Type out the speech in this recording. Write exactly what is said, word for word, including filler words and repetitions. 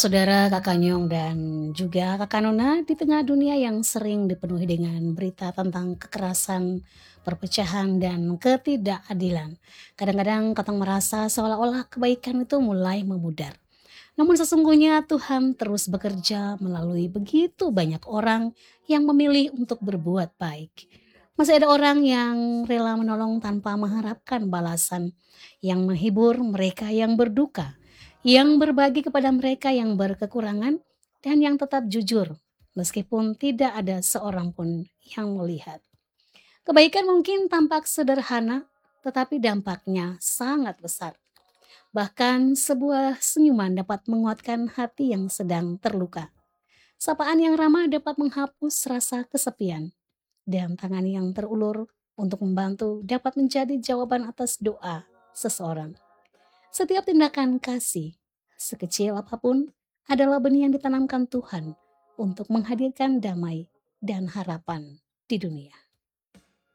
Saudara, Kakak Nyong, dan juga Kakak Nona, di tengah dunia yang sering dipenuhi dengan berita tentang kekerasan, perpecahan, dan ketidakadilan. Kadang-kadang katong merasa seolah-olah kebaikan itu mulai memudar. Namun sesungguhnya Tuhan terus bekerja melalui begitu banyak orang yang memilih untuk berbuat baik. Masih ada orang yang rela menolong tanpa mengharapkan balasan, yang menghibur mereka yang berduka, yang berbagi kepada mereka yang berkekurangan, dan yang tetap jujur meskipun tidak ada seorang pun yang melihat. Kebaikan mungkin tampak sederhana, tetapi dampaknya sangat besar. Bahkan sebuah senyuman dapat menguatkan hati yang sedang terluka. Sapaan yang ramah dapat menghapus rasa kesepian, dan tangan yang terulur untuk membantu dapat menjadi jawaban atas doa seseorang. Setiap tindakan kasih, sekecil apapun, adalah benih yang ditanamkan Tuhan untuk menghadirkan damai dan harapan di dunia.